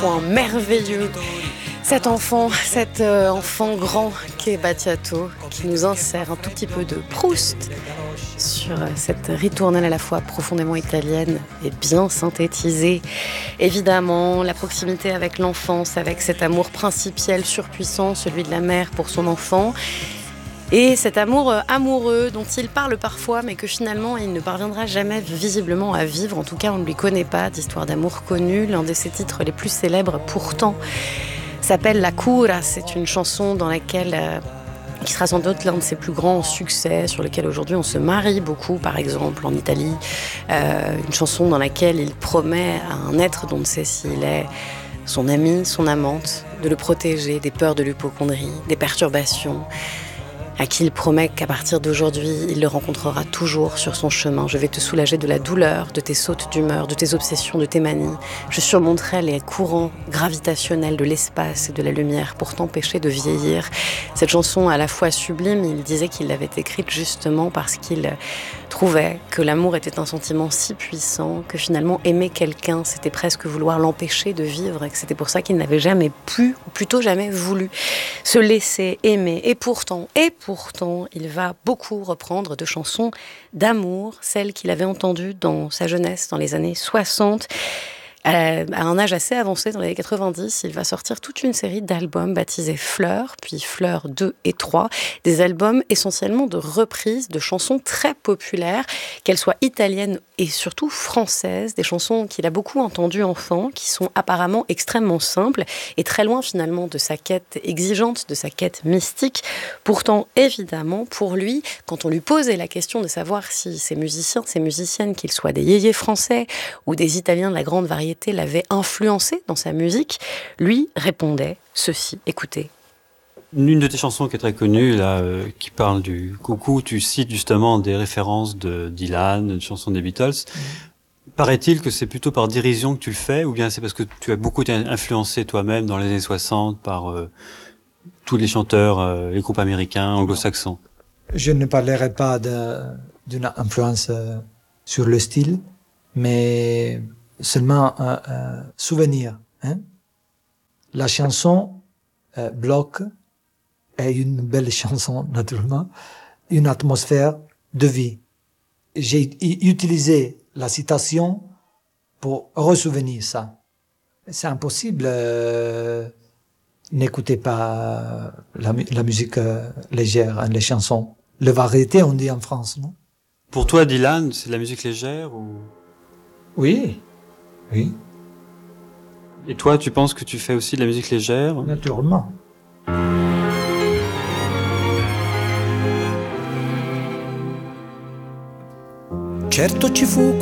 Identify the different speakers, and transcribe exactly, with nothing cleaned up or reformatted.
Speaker 1: point merveilleux. Cet enfant, cet euh, enfant grand qu'est Battiato, qui nous insère un tout petit peu de Proust sur cette ritournelle à la fois profondément italienne et bien synthétisée. Évidemment, la proximité avec l'enfance, avec cet amour principiel surpuissant, celui de la mère pour son enfant. Et cet amour amoureux dont il parle parfois, mais que finalement il ne parviendra jamais visiblement à vivre. En tout cas, on ne lui connaît pas d'histoire d'amour connue. L'un de ses titres les plus célèbres, pourtant, s'appelle La Cura. C'est une chanson dans laquelle, euh, qui sera sans doute l'un de ses plus grands succès, sur lequel aujourd'hui on se marie beaucoup, par exemple en Italie. Euh, une chanson dans laquelle il promet à un être dont on ne sait s'il est son ami, son amante, de le protéger des peurs de l'hypocondrie, des perturbations, à qui il promet qu'à partir d'aujourd'hui, il le rencontrera toujours sur son chemin. Je vais te soulager de la douleur, de tes sautes d'humeur, de tes obsessions, de tes manies. Je surmonterai les courants gravitationnels de l'espace et de la lumière pour t'empêcher de vieillir. Cette chanson à la fois sublime, il disait qu'il l'avait écrite justement parce qu'il trouvait que l'amour était un sentiment si puissant que finalement aimer quelqu'un, c'était presque vouloir l'empêcher de vivre et que c'était pour ça qu'il n'avait jamais pu, ou plutôt jamais voulu, se laisser aimer. Et pourtant, et pourtant, il va beaucoup reprendre de chansons d'amour, celles qu'il avait entendues dans sa jeunesse, dans les années soixante. À un âge assez avancé, dans les années quatre-vingt-dix, il va sortir toute une série d'albums baptisés Fleurs, puis Fleurs deux et trois, des albums essentiellement de reprises de chansons très populaires, qu'elles soient italiennes et surtout françaises, des chansons qu'il a beaucoup entendues enfant, qui sont apparemment extrêmement simples et très loin finalement de sa quête exigeante, de sa quête mystique. Pourtant, évidemment, pour lui, quand on lui posait la question de savoir si ces musiciens, ces musiciennes, qu'ils soient des yéyés français ou des Italiens de la grande variété, l'avait influencé dans sa musique, lui répondait ceci. Écoutez.
Speaker 2: Une de tes chansons qui est très connue, là, euh, qui parle du coucou, tu cites justement des références de Dylan, une chanson des Beatles. Mmh. Paraît-il que c'est plutôt par dérision que tu le fais, ou bien c'est parce que tu as beaucoup été influencé toi-même dans les années soixante par euh, tous les chanteurs, euh, les groupes américains, anglo-saxons?
Speaker 3: Je ne parlerai pas de, d'une influence euh, sur le style, mais seulement un, un souvenir. Hein? La chanson euh, Bloc est une belle chanson, naturellement, une atmosphère de vie. J'ai utilisé la citation pour ressouvenir ça. C'est impossible, euh, n'écoutez pas la, la musique euh, légère, hein, les chansons. Le variété, on dit en France, non?
Speaker 2: Pour toi, Dylan, c'est de la musique légère ou...
Speaker 3: Oui. Oui.
Speaker 2: Et toi, tu penses que tu fais aussi de la musique légère?
Speaker 3: Naturellement.
Speaker 4: Certo ci fu